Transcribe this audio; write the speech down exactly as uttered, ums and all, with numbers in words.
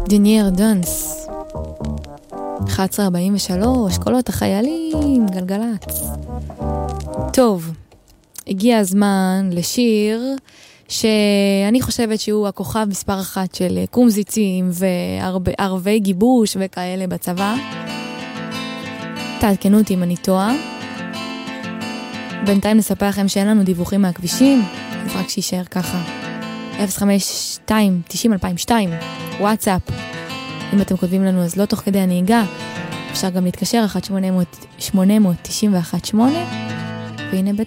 דניאר דאנס. אחת עשרה ארבעים ושלוש, קולות החיילים, גלגלץ. טוב, הגיע הזמן לשיר שאני חושבת שהוא הכוכב מספר אחת של קומזיצים וערבי גיבוש וכאלה בצבא. תעדכנו אותי אם אני טועה. בינתיים נספר לכם שאין לנו דיווחים מהכבישים, אז רק שישאר ככה. אפס חמש שתיים תשעים אלפיים ושתיים, וואטסאפ. אם אתם כותבים לנו אז לא תוך כדי הנהיגה, אפשר גם להתקשר אחת שמונה אפס אפס תשעים ואחת שמונה. והנה בית